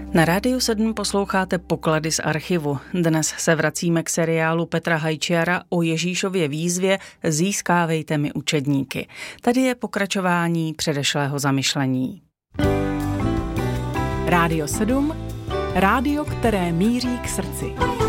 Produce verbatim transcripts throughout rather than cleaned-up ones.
Na Rádiu sedm posloucháte Poklady z archivu. Dnes se vracíme k seriálu Petra Hajčiara o Ježíšově výzvě Získávejte mi učedníky. Tady je pokračování předešlého zamyšlení. Rádio sedm, rádio, které míří k srdci.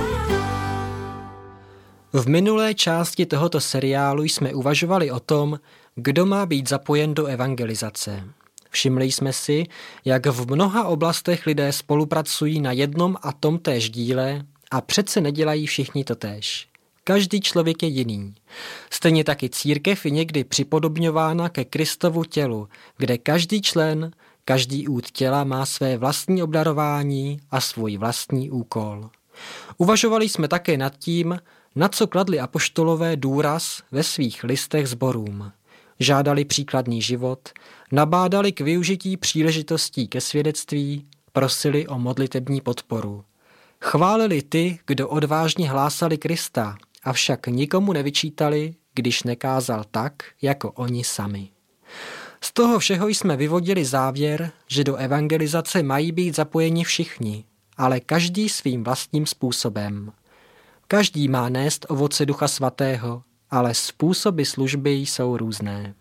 V minulé části tohoto seriálu jsme uvažovali o tom, kdo má být zapojen do evangelizace. Všimli jsme si, jak v mnoha oblastech lidé spolupracují na jednom a tomtéž díle a přece nedělají všichni totéž. Každý člověk je jiný. Stejně taky církev je někdy připodobňována ke Kristovu tělu, kde každý člen, každý úd těla má své vlastní obdarování a svůj vlastní úkol. Uvažovali jsme také nad tím, na co kladli apoštolové důraz ve svých listech sborům. Žádali příkladný život, nabádali k využití příležitostí ke svědectví, prosili o modlitební podporu. Chválili ty, kdo odvážně hlásali Krista, avšak nikomu nevyčítali, když nekázal tak, jako oni sami. Z toho všeho jsme vyvodili závěr, že do evangelizace mají být zapojeni všichni, ale každý svým vlastním způsobem. Každý má nést ovoce Ducha Svatého, ale způsoby služby jsou různé.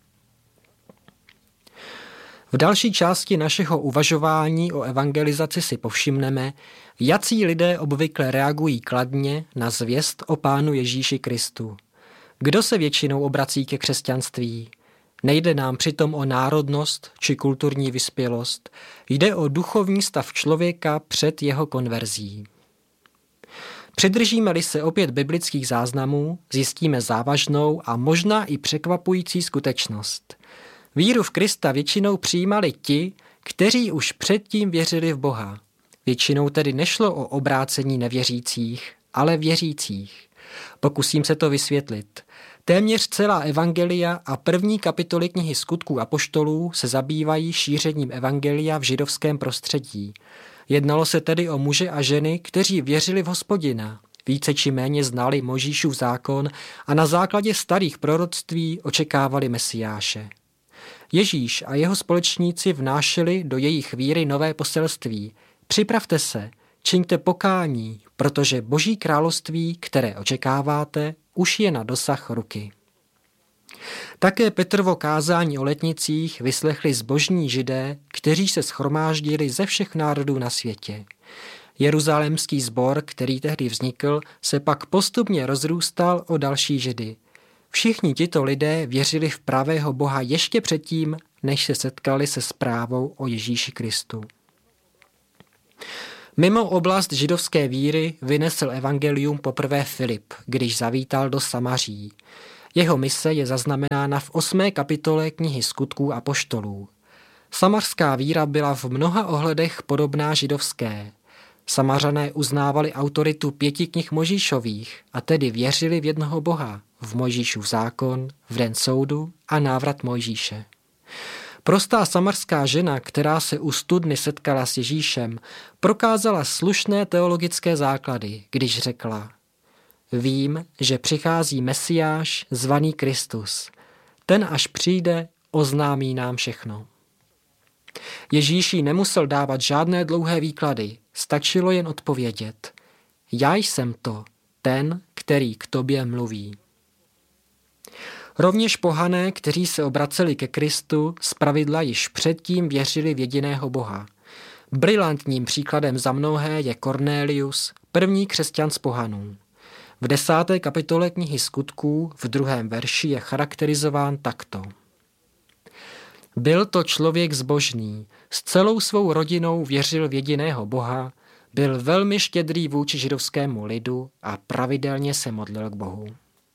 V další části našeho uvažování o evangelizaci si povšimneme, jací lidé obvykle reagují kladně na zvěst o Pánu Ježíši Kristu. Kdo se většinou obrací ke křesťanství? Nejde nám přitom o národnost či kulturní vyspělost, jde o duchovní stav člověka před jeho konverzí. Přidržíme-li se opět biblických záznamů, zjistíme závažnou a možná i překvapující skutečnost. Víru v Krista většinou přijímali ti, kteří už předtím věřili v Boha. Většinou tedy nešlo o obrácení nevěřících, ale věřících. Pokusím se to vysvětlit. Téměř celá evangelia a první kapitoly knihy Skutků apoštolů se zabývají šířením evangelia v židovském prostředí. Jednalo se tedy o muže a ženy, kteří věřili v Hospodina, více či méně znali Mojžíšův zákon a na základě starých proroctví očekávali Mesiáše. Ježíš a jeho společníci vnášeli do jejich víry nové poselství. Připravte se, čiňte pokání, protože Boží království, které očekáváte, už je na dosah ruky. Také Petrovo kázání o letnicích vyslechli zbožní Židé, kteří se shromáždili ze všech národů na světě. Jeruzalémský sbor, který tehdy vznikl, se pak postupně rozrůstal o další Židy. Všichni tito lidé věřili v pravého Boha ještě předtím, než se setkali se zprávou o Ježíši Kristu. Mimo oblast židovské víry vynesl evangelium poprvé Filip, když zavítal do Samaří. Jeho mise je zaznamenána v osmé kapitole knihy Skutků apoštolů. Samarská víra byla v mnoha ohledech podobná židovské. Samařané uznávali autoritu pěti knih Mojžíšových a tedy věřili v jednoho Boha, v Mojžíšův zákon, v den soudu a návrat Mojžíše. Prostá samarská žena, která se u studny setkala s Ježíšem, prokázala slušné teologické základy, když řekla: Vím, že přichází Mesiáš, zvaný Kristus. Ten, až přijde, oznámí nám všechno. Ježíš jí nemusel dávat žádné dlouhé výklady, stačilo jen odpovědět: Já jsem to, ten, který k tobě mluví. Rovněž pohané, kteří se obraceli ke Kristu, zpravidla již předtím věřili v jediného Boha. Brilantním příkladem za mnohé je Kornélius, první křesťan z pohanů. V desáté kapitole knihy Skutků v druhém verši je charakterizován takto. Byl to člověk zbožný, s celou svou rodinou věřil v jediného Boha, byl velmi štědrý vůči židovskému lidu a pravidelně se modlil k Bohu.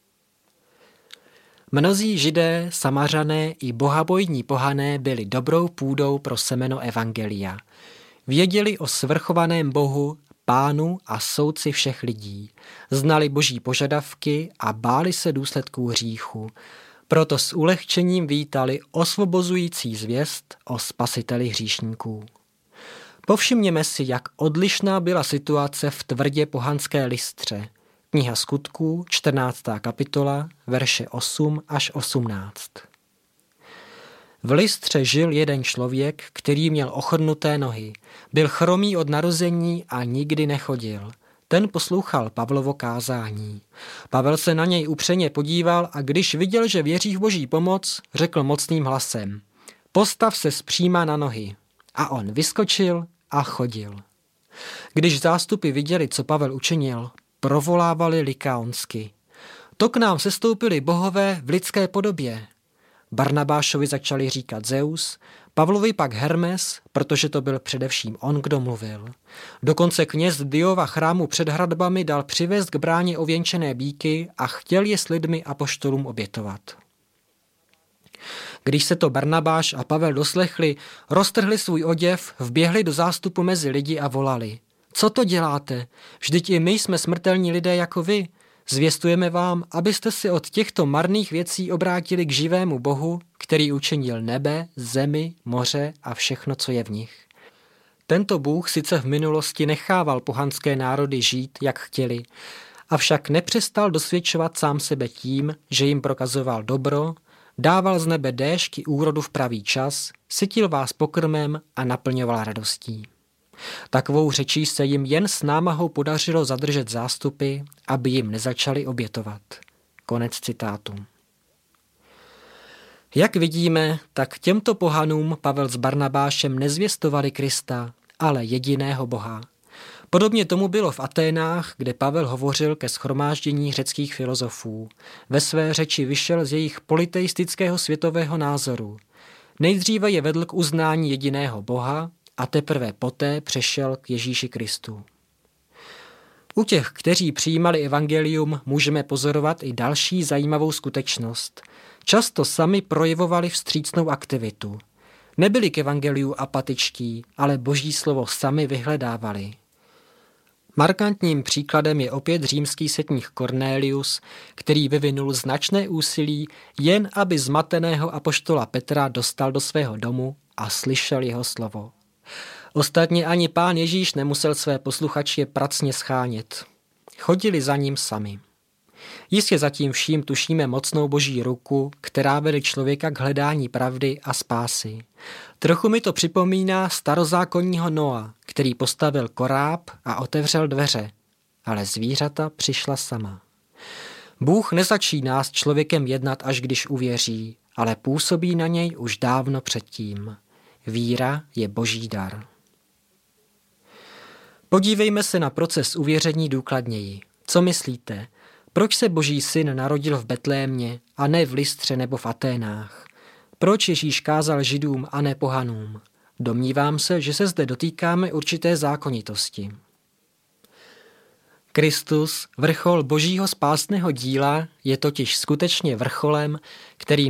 Mnozí Židé, Samařané i bohabojní pohané byli dobrou půdou pro semeno evangelia. Věděli o svrchovaném Bohu, Pánu a soudci všech lidí. Znali Boží požadavky a báli se důsledků hříchu. Proto s ulehčením vítali osvobozující zvěst o spasiteli hříšníků. Povšimněme si, jak odlišná byla situace v tvrdě pohanské Lystře. Kniha Skutků, čtrnáctá kapitola, verše osm až osmnáct. V Lystře žil jeden člověk, který měl ochrnuté nohy. Byl chromý od narození a nikdy nechodil. Ten poslouchal Pavlovo kázání. Pavel se na něj upřeně podíval a když viděl, že věří v Boží pomoc, řekl mocným hlasem: Postav se zpříma na nohy. A on vyskočil a chodil. Když zástupy viděli, co Pavel učinil, provolávali likaonsky: To k nám sestoupili bohové v lidské podobě. Barnabášovi začali říkat Zeus, Pavlovi pak Hermes, protože to byl především on, kdo mluvil. Dokonce kněz Diova chrámu před hradbami dal přivést k bráně ověnčené býky a chtěl je s lidmi apoštolům obětovat. Když se to Barnabáš a Pavel doslechli, roztrhli svůj oděv, vběhli do zástupu mezi lidi a volali: Co to děláte? Vždyť i my jsme smrtelní lidé jako vy. Zvěstujeme vám, abyste si od těchto marných věcí obrátili k živému Bohu, který učinil nebe, zemi, moře a všechno, co je v nich. Tento Bůh sice v minulosti nechával pohanské národy žít, jak chtěli, avšak nepřestal dosvědčovat sám sebe tím, že jim prokazoval dobro, dával z nebe déšť i úrodu v pravý čas, sytil vás pokrmem a naplňoval radostí. Takovou řečí se jim jen s námahou podařilo zadržet zástupy, aby jim nezačali obětovat. Konec citátu. Jak vidíme, tak těmto pohanům Pavel s Barnabášem nezvěstovali Krista, ale jediného Boha. Podobně tomu bylo v Aténách, kde Pavel hovořil ke shromáždění řeckých filozofů. Ve své řeči vyšel z jejich politeistického světového názoru. Nejdříve je vedl k uznání jediného Boha a teprve poté přešel k Ježíši Kristu. U těch, kteří přijímali evangelium, můžeme pozorovat i další zajímavou skutečnost. Často sami projevovali vstřícnou aktivitu. Nebyli k evangeliu apatičtí, ale Boží slovo sami vyhledávali. Markantním příkladem je opět římský setník Cornelius, který vyvinul značné úsilí, jen aby zmateného apoštola Petra dostal do svého domu a slyšel jeho slovo. Ostatně ani Pán Ježíš nemusel své posluchače pracně schánět. Chodili za ním sami. Jistě zatím vším tušíme mocnou Boží ruku, která vede člověka k hledání pravdy a spásy. Trochu mi to připomíná starozákonního Noa, který postavil koráb a otevřel dveře, ale zvířata přišla sama. Bůh nezačíná s člověkem jednat, až když uvěří, ale působí na něj už dávno předtím. Víra je Boží dar. Podívejme se na proces uvěření důkladněji. Co myslíte? Proč se Boží syn narodil v Betlémě a ne v Lystře nebo v Aténách? Proč Ježíš kázal Židům a ne pohanům? Domnívám se, že se zde dotýkáme určité zákonitosti. Kristus, vrchol Božího spásného díla, je totiž skutečně vrcholem, který